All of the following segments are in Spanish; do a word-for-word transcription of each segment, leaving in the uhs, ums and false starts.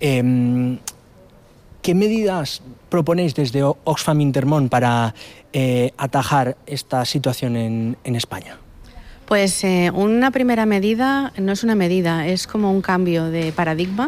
Eh, ¿Qué medidas proponéis desde Oxfam Intermón para eh, atajar esta situación en, en España? Pues eh, una primera medida no es una medida, es como un cambio de paradigma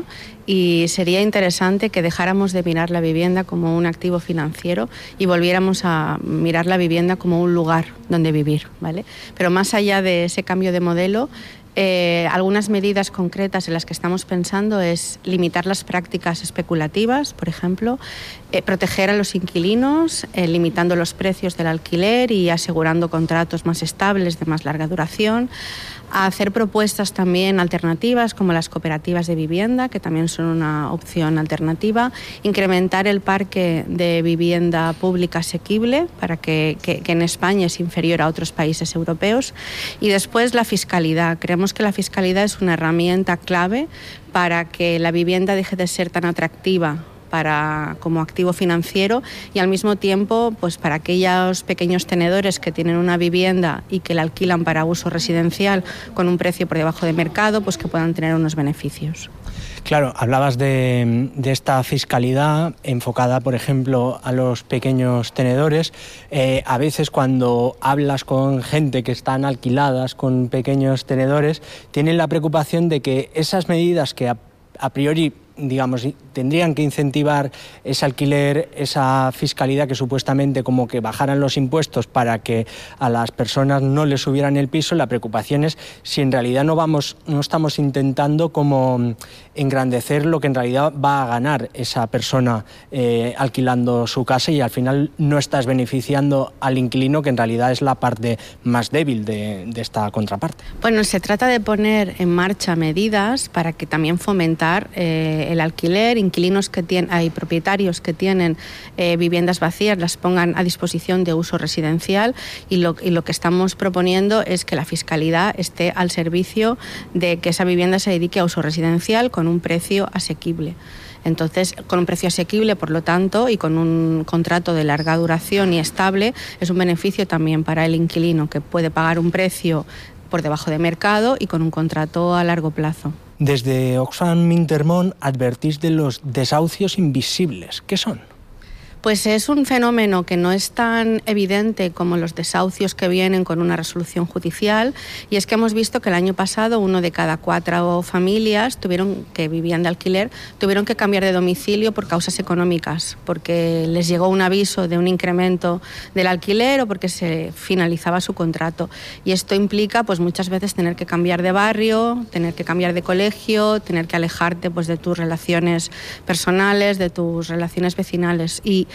y sería interesante que dejáramos de mirar la vivienda como un activo financiero y volviéramos a mirar la vivienda como un lugar donde vivir, ¿vale? Pero más allá de ese cambio de modelo, Eh, algunas medidas concretas en las que estamos pensando es limitar las prácticas especulativas, por ejemplo, eh, proteger a los inquilinos, eh, limitando los precios del alquiler y asegurando contratos más estables de más larga duración, a hacer propuestas también alternativas como las cooperativas de vivienda, que también son una opción alternativa, incrementar el parque de vivienda pública asequible, para que, que, que en España es inferior a otros países europeos, y después la fiscalidad. Creemos que la fiscalidad es una herramienta clave para que la vivienda deje de ser tan atractiva para, como activo financiero y al mismo tiempo pues para aquellos pequeños tenedores que tienen una vivienda y que la alquilan para uso residencial con un precio por debajo de mercado, pues que puedan tener unos beneficios. Claro, hablabas de, de esta fiscalidad enfocada, por ejemplo, a los pequeños tenedores. Eh, a veces cuando hablas con gente que están alquiladas con pequeños tenedores, tienen la preocupación de que esas medidas que a, a priori, digamos, tendrían que incentivar ese alquiler, esa fiscalidad que supuestamente como que bajaran los impuestos para que a las personas no les subieran el piso, la preocupación es si en realidad no vamos, no estamos intentando como engrandecer lo que en realidad va a ganar esa persona eh, alquilando su casa, y al final no estás beneficiando al inquilino, que en realidad es la parte más débil de, de esta contraparte. Bueno, se trata de poner en marcha medidas para que también fomentar eh, el alquiler, inquilinos que tienen, hay propietarios que tienen eh, viviendas vacías, las pongan a disposición de uso residencial, y lo, y lo que estamos proponiendo es que la fiscalidad esté al servicio de que esa vivienda se dedique a uso residencial con un precio asequible. Entonces, con un precio asequible, por lo tanto, y con un contrato de larga duración y estable, es un beneficio también para el inquilino, que puede pagar un precio por debajo de mercado y con un contrato a largo plazo. Desde Oxfam Intermón advertís de los desahucios invisibles. ¿Qué son? Pues es un fenómeno que no es tan evidente como los desahucios que vienen con una resolución judicial, y es que hemos visto que el año pasado uno de cada cuatro familias tuvieron, que vivían de alquiler tuvieron que cambiar de domicilio por causas económicas, porque les llegó un aviso de un incremento del alquiler o porque se finalizaba su contrato. Y esto implica pues muchas veces tener que cambiar de barrio, tener que cambiar de colegio, tener que alejarte pues de tus relaciones personales, de tus relaciones vecinales. Y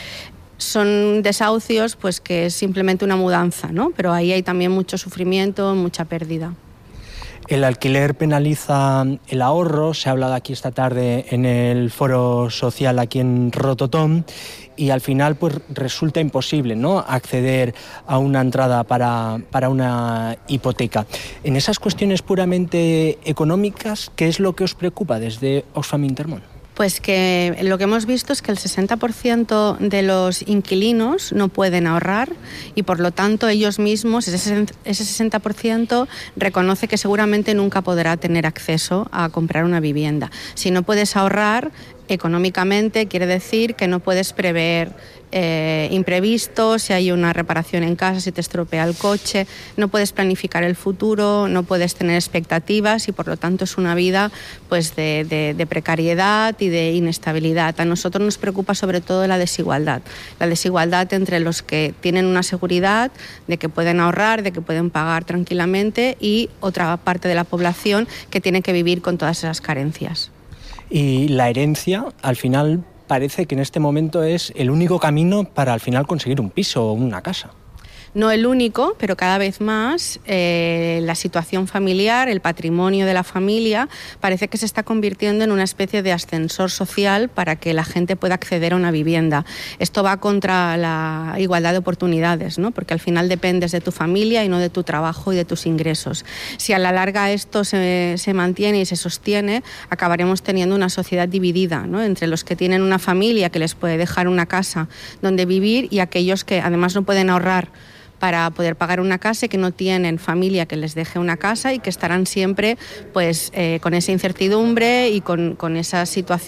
son desahucios pues que es simplemente una mudanza, ¿no? Pero ahí hay también mucho sufrimiento, mucha pérdida. El alquiler penaliza el ahorro, se ha hablado aquí esta tarde en el foro social aquí en Rototom, y al final pues resulta imposible, ¿no?, acceder a una entrada para, para una hipoteca. En esas cuestiones puramente económicas, ¿qué es lo que os preocupa desde Oxfam Intermón? Pues que lo que hemos visto es que el sesenta por ciento de los inquilinos no pueden ahorrar, y por lo tanto ellos mismos, ese sesenta por ciento reconoce que seguramente nunca podrá tener acceso a comprar una vivienda. Si no puedes ahorrar económicamente, quiere decir que no puedes prever eh, imprevistos, si hay una reparación en casa, si te estropea el coche, no puedes planificar el futuro, no puedes tener expectativas, y por lo tanto es una vida pues de, de, de precariedad y de inestabilidad. A nosotros nos preocupa sobre todo la desigualdad, la desigualdad entre los que tienen una seguridad de que pueden ahorrar, de que pueden pagar tranquilamente, y otra parte de la población que tiene que vivir con todas esas carencias. Y la herencia, al final, parece que en este momento es el único camino para al final conseguir un piso o una casa. No el único, pero cada vez más eh, la situación familiar, el patrimonio de la familia, parece que se está convirtiendo en una especie de ascensor social para que la gente pueda acceder a una vivienda. Esto va contra la igualdad de oportunidades, ¿no?, porque al final dependes de tu familia y no de tu trabajo y de tus ingresos. Si a la larga esto se, se mantiene y se sostiene, acabaremos teniendo una sociedad dividida, ¿no?, entre los que tienen una familia que les puede dejar una casa donde vivir y aquellos que además no pueden ahorrar para poder pagar una casa, y que no tienen familia que les deje una casa, y que estarán siempre pues eh, con esa incertidumbre y con, con esa situación